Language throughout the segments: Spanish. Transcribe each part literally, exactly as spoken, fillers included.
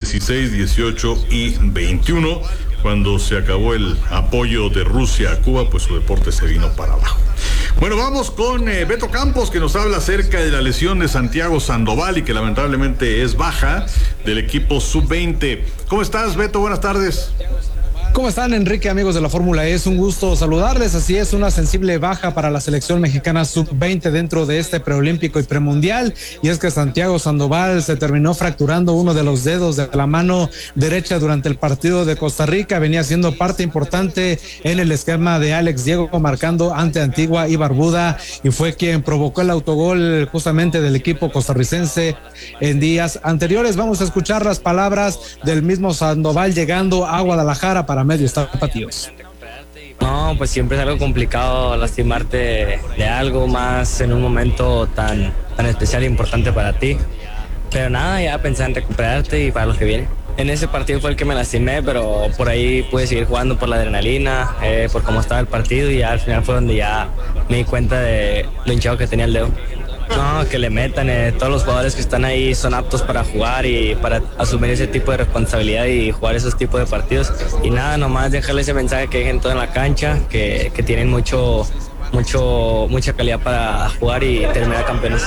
dieciséis, dieciocho y veintiuno. Cuando se acabó el apoyo de Rusia a Cuba, pues su deporte se vino para abajo. Bueno, vamos con eh, Beto Campos, que nos habla acerca de la lesión de Santiago Sandoval y que lamentablemente es baja del equipo sub veinte. ¿Cómo estás, Beto? Buenas tardes. ¿Cómo están, Enrique, amigos de la Fórmula E? Es un gusto saludarles. Así es, una sensible baja para la selección mexicana sub veinte dentro de este preolímpico y premundial. Y es que Santiago Sandoval se terminó fracturando uno de los dedos de la mano derecha durante el partido de Costa Rica. Venía siendo parte importante en el esquema de Alex Diego, marcando ante Antigua y Barbuda, y fue quien provocó el autogol justamente del equipo costarricense en días anteriores. Vamos a escuchar las palabras del mismo Sandoval llegando a Guadalajara para medios tapatíos. No, pues siempre es algo complicado lastimarte de, de algo más en un momento tan, tan especial e importante para ti. Pero nada, ya pensé en recuperarte y para lo que viene. En ese partido fue el que me lastimé, pero por ahí pude seguir jugando por la adrenalina, eh, por cómo estaba el partido, y ya al final fue donde ya me di cuenta de lo hinchado que tenía el dedo. No, que le metan, eh, todos los jugadores que están ahí son aptos para jugar y para asumir ese tipo de responsabilidad y jugar esos tipos de partidos. Y nada, nomás dejarle ese mensaje, que dejen todo en la cancha, que, que tienen mucho, mucho, mucha calidad para jugar y terminar campeones.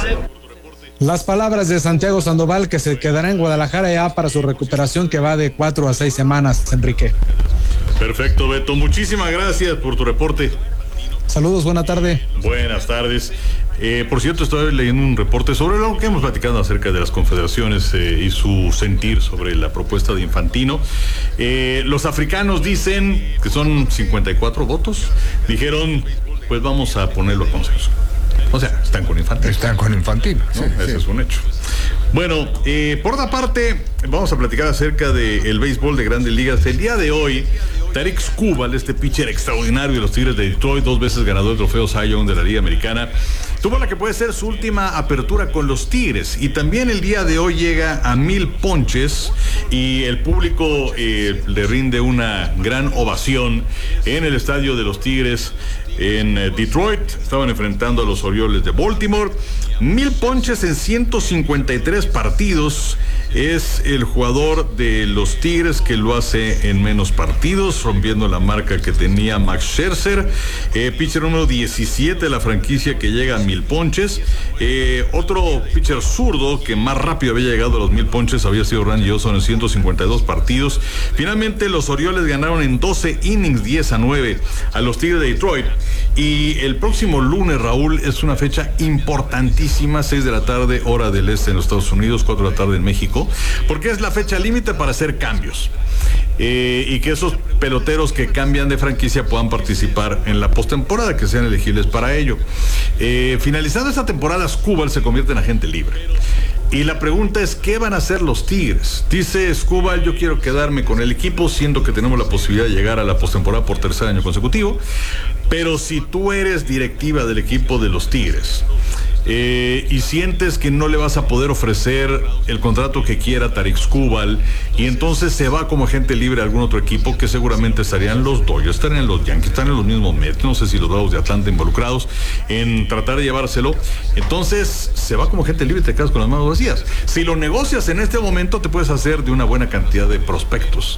Las palabras de Santiago Sandoval, que se quedará en Guadalajara ya para su recuperación, que va de cuatro a seis semanas, Enrique. Perfecto, Beto. Muchísimas gracias por tu reporte. Saludos, buena tarde. Buenas tardes. Eh, por cierto, estoy leyendo un reporte sobre lo que hemos platicado acerca de las confederaciones eh, y su sentir sobre la propuesta de Infantino. Eh, los africanos dicen que son cincuenta y cuatro votos. Dijeron, pues vamos a ponerlo a consenso. O sea, están con Infantino. Están con Infantino, ¿no? Sí, Ese sí. es un hecho. Bueno, eh, por otra parte, vamos a platicar acerca del béisbol de Grandes Ligas. El día de hoy, Tarik Skubal, este pitcher extraordinario de los Tigres de Detroit, dos veces ganador del trofeo Cy Young de la Liga Americana, tuvo la que puede ser su última apertura con los Tigres, y también el día de hoy llega a mil ponches y el público eh, le rinde una gran ovación en el estadio de los Tigres en Detroit. Estaban enfrentando a los Orioles de Baltimore. Mil ponches en ciento cincuenta y tres partidos. Es el jugador de los Tigres que lo hace en menos partidos, rompiendo la marca que tenía Max Scherzer, eh, pitcher número diecisiete de la franquicia que llega a mil ponches. Eh, otro pitcher zurdo que más rápido había llegado a los mil ponches había sido Randy Johnson en ciento cincuenta y dos partidos. Finalmente los Orioles ganaron en doce innings, diez a nueve a los Tigres de Detroit. Y el próximo lunes, Raúl, es una fecha importantísima, seis de la tarde, hora del este en los Estados Unidos, cuatro de la tarde en México, porque es la fecha límite para hacer cambios. Eh, y que esos peloteros que cambian de franquicia puedan participar en la postemporada, que sean elegibles para ello. Eh, finalizando esta temporada, Skubal se convierte en agente libre. Y la pregunta es, ¿qué van a hacer los Tigres? Dice Skubal, yo quiero quedarme con el equipo, siendo que tenemos la posibilidad de llegar a la postemporada por tercer año consecutivo. Pero si tú eres directiva del equipo de los Tigres eh, y sientes que no le vas a poder ofrecer el contrato que quiera Tarik Skubal, y entonces se va como agente libre a algún otro equipo, que seguramente estarían los Dodgers, estarían los Yankees, estarían los mismos Mets, no sé si los Bravos de Atlanta involucrados en tratar de llevárselo, entonces se va como agente libre y te quedas con las manos vacías. Si lo negocias en este momento, te puedes hacer de una buena cantidad de prospectos.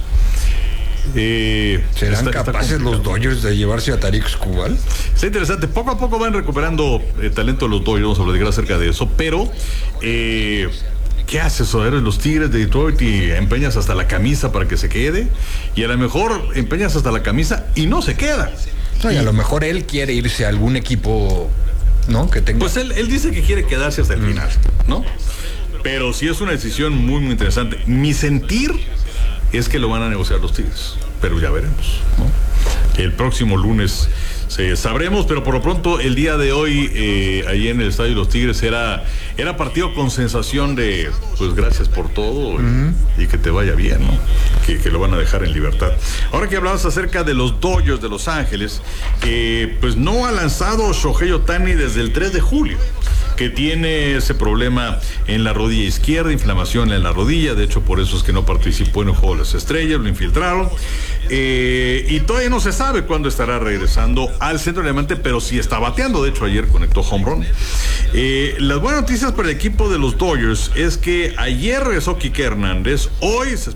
Eh, ¿Serán está, capaces está los Dodgers de llevarse a Tarik Skubal? Está interesante. Poco a poco van recuperando eh, talento los Dodgers. Vamos a platicar acerca de eso. Pero, eh, ¿qué haces? O eres los Tigres de Detroit y empeñas hasta la camisa para que se quede. Y a lo mejor empeñas hasta la camisa y no se queda. No, y a lo mejor él quiere irse a algún equipo, ¿no? Que tenga. Pues él, él dice que quiere quedarse hasta el mm. final, ¿no? Pero sí es una decisión muy, muy interesante. Mi sentir es que lo van a negociar los Tigres, pero ya veremos, ¿no? El próximo lunes se sabremos, pero por lo pronto el día de hoy eh, ahí en el estadio de los Tigres era, era partido con sensación de pues gracias por todo uh-huh. y, y que te vaya bien, ¿no? Que, que lo van a dejar en libertad. Ahora que hablabas acerca de los Dodgers de Los Ángeles, eh, pues no ha lanzado Shohei Ohtani desde el tres de julio, que tiene ese problema en la rodilla izquierda, inflamación en la rodilla. De hecho, por eso es que no participó en el Juego de las Estrellas, lo infiltraron. Eh, y todavía no se sabe cuándo estará regresando al centro de diamante, pero sí está bateando. De hecho, ayer conectó home run. Eh, las buenas noticias para el equipo de los Dodgers es que ayer regresó Kike Hernández. Hoy se